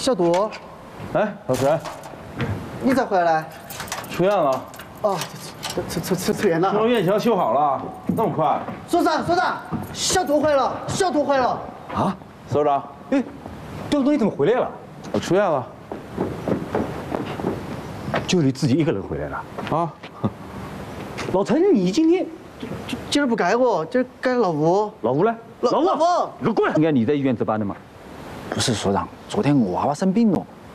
小杜， 哎，老师， 你咋回来？ 出院了。 哦，出院了。 听说院墙修好了，那么快？ 所长，小杜回了，小杜回了。 啊，所长， 哎，刁总你怎么回来了？ 我出院了。 就你自己一个人回来了？ 啊， 老陈，你今天今儿不该我，今儿该老吴。 老吴呢？ 老吴， 你给我过来！应该你在医院值班的嘛？ 不是所长，昨天我娃娃生病了，